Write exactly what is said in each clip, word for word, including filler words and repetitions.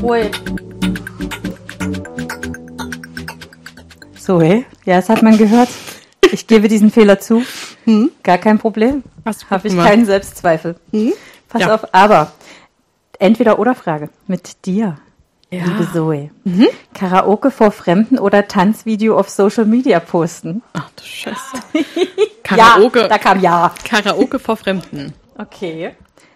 Ruhe. So, hey? Ja, das hat man gehört. Ich gebe diesen Fehler zu. Hm? Gar kein Problem. Habe ich keinen Selbstzweifel. Hm? Pass ja. auf, aber entweder oder Frage mit dir, ja. liebe Zoe. Mhm. Karaoke vor Fremden oder Tanzvideo auf Social Media posten? Ach du Scheiße. Karaoke. Ja, da kam ja. Karaoke vor Fremden. Okay.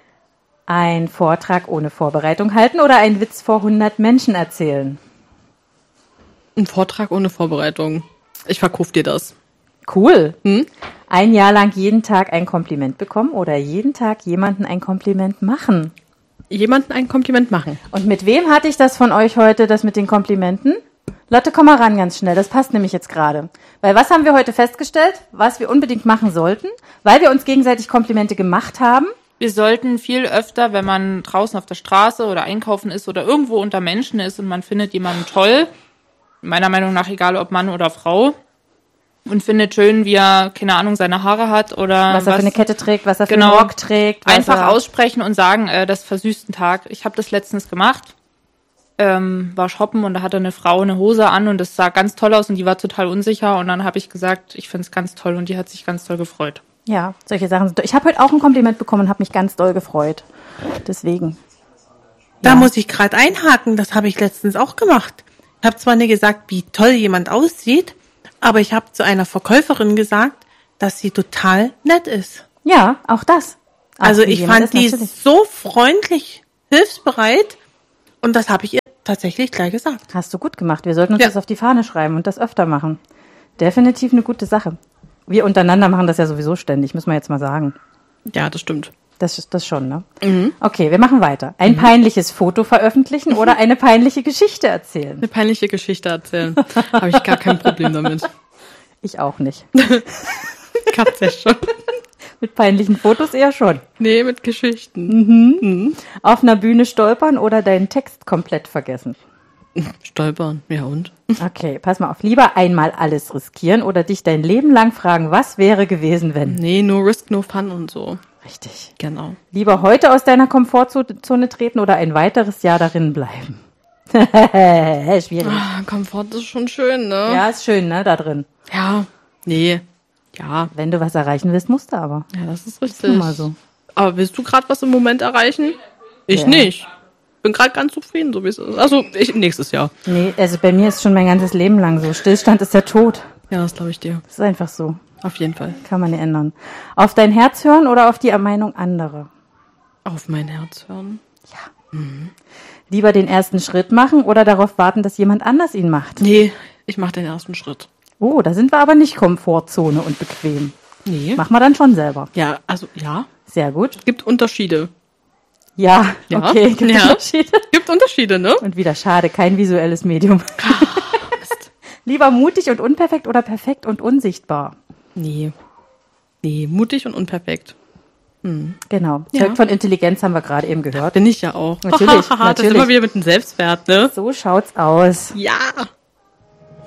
Ein Vortrag ohne Vorbereitung halten oder einen Witz vor hundert Menschen erzählen? Ein Vortrag ohne Vorbereitung. Ich verkaufe dir das. Cool. Hm? Ein Jahr lang jeden Tag ein Kompliment bekommen oder jeden Tag jemanden ein Kompliment machen? Jemanden ein Kompliment machen. Und mit wem hatte ich das von euch heute, das mit den Komplimenten? Lotte, komm mal ran ganz schnell. Das passt nämlich jetzt gerade. Weil was haben wir heute festgestellt, was wir unbedingt machen sollten? Weil wir uns gegenseitig Komplimente gemacht haben. Wir sollten viel öfter, wenn man draußen auf der Straße oder einkaufen ist oder irgendwo unter Menschen ist und man findet jemanden toll, meiner Meinung nach egal ob Mann oder Frau, und findet schön, wie er, keine Ahnung, seine Haare hat oder was er was, für eine Kette trägt, was er für genau, einen Rock trägt. Was einfach er aussprechen und sagen, äh, das versüßt einen Tag. Ich habe das letztens gemacht, ähm, war shoppen und da hatte eine Frau eine Hose an und das sah ganz toll aus und die war total unsicher und dann habe ich gesagt, ich finde es ganz toll und die hat sich ganz toll gefreut. Ja, solche Sachen sind. Ich habe heute auch ein Kompliment bekommen und habe mich ganz doll gefreut. Deswegen. Da ja. muss ich gerade einhaken, das habe ich letztens auch gemacht. Ich habe zwar nicht gesagt, wie toll jemand aussieht, aber ich habe zu einer Verkäuferin gesagt, dass sie total nett ist. Ja, auch das. Auch also ich fand die so freundlich, hilfsbereit und das habe ich ihr tatsächlich gleich gesagt. Hast du gut gemacht. Wir sollten uns ja. das auf die Fahne schreiben und das öfter machen. Definitiv eine gute Sache. Wir untereinander machen das ja sowieso ständig, müssen wir jetzt mal sagen. Ja, das stimmt. Das ist das schon, ne? Mhm. Okay, wir machen weiter. Ein mhm. peinliches Foto veröffentlichen oder eine peinliche Geschichte erzählen? Eine peinliche Geschichte erzählen. Habe ich gar kein Problem damit. Ich auch nicht. Katze ja schon. Mit peinlichen Fotos eher schon. Nee, mit Geschichten. Mhm. Mhm. Auf einer Bühne stolpern oder deinen Text komplett vergessen? Stolpern, ja und? Okay, pass mal auf. Lieber einmal alles riskieren oder dich dein Leben lang fragen, was wäre gewesen, wenn? Nee, no risk, no fun und so. Richtig. Genau. Lieber heute aus deiner Komfortzone treten oder ein weiteres Jahr darin bleiben? Schwierig. Ah, Komfort ist schon schön, ne? Ja, ist schön, ne, da drin. Ja, nee, ja. Wenn du was erreichen willst, musst du aber. Ja, das ist richtig. Das ist immer so. Aber willst du gerade was im Moment erreichen? Ich ja. nicht. Bin gerade ganz zufrieden, so wie es ist. Also, ich, nächstes Jahr. Nee, also bei mir ist schon mein ganzes Leben lang so. Stillstand ist der Tod. Ja, das glaube ich dir. Das ist einfach so. Auf jeden Fall. Kann man nicht ändern. Auf dein Herz hören oder auf die Meinung anderer? Auf mein Herz hören. Ja. Mhm. Lieber den ersten Schritt machen oder darauf warten, dass jemand anders ihn macht? Nee, ich mache den ersten Schritt. Oh, da sind wir aber nicht Komfortzone und bequem. Nee. Machen wir dann schon selber. Ja, also ja. Sehr gut. Es gibt Unterschiede. Ja, ja. okay, gibt ja. Unterschiede. Gibt Unterschiede, ne? Und wieder schade, kein visuelles Medium. Lieber mutig und unperfekt oder perfekt und unsichtbar? Nee. Nee, mutig und unperfekt. Hm. Genau. Ja. Zeug von Intelligenz haben wir gerade eben gehört. Bin ich ja auch. Natürlich, natürlich. natürlich. Das ist immer wieder mit dem Selbstwert, ne? So schaut's aus. Ja.